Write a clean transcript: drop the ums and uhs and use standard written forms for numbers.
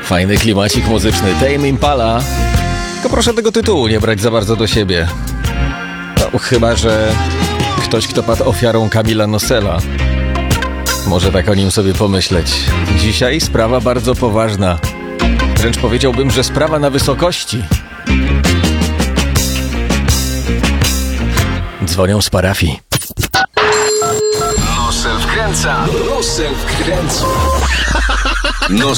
Fajny klimacik muzyczny, Tame Impala. Tylko proszę tego tytułu nie brać za bardzo do siebie. No, chyba że ktoś, kto padł ofiarą Kamila Nosela, może tak o nim sobie pomyśleć. Dzisiaj sprawa bardzo poważna. Wręcz powiedziałbym, że sprawa na wysokości. Dzwonią z parafii. Nosem wkręca. Nosem wkręca.